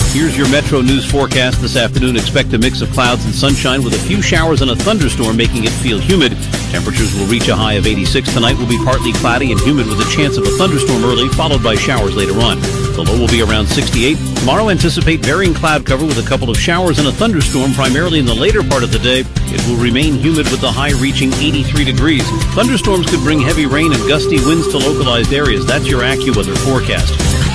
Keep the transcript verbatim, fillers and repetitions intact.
Here's your Metro News forecast this afternoon. Expect a mix of clouds and sunshine with a few showers and a thunderstorm, making it feel humid. Temperatures will reach a high of eighty-six. Tonight will be partly cloudy and humid with a chance of a thunderstorm early, followed by showers later on. The low will be around sixty-eight. Tomorrow, anticipate varying cloud cover with a couple of showers and a thunderstorm, primarily in the later part of the day. It will remain humid with the high reaching eighty-three degrees. Thunderstorms could bring heavy rain and gusty winds to localized areas. That's your AccuWeather forecast.